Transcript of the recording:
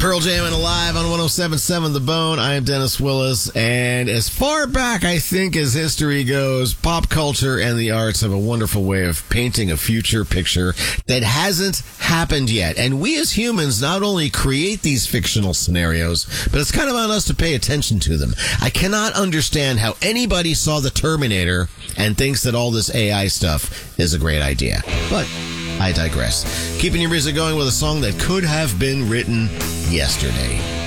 Pearl Jam and Alive on 107.7 The Bone. I am Dennis Willis, and as far back, I think, as history goes, pop culture and the arts have a wonderful way of painting a future picture that hasn't happened yet. And we as humans not only create these fictional scenarios, but it's kind of on us to pay attention to them. I cannot understand how anybody saw The Terminator and thinks that all this AI stuff is a great idea. But I digress. Keeping your music going with a song that could have been written yesterday.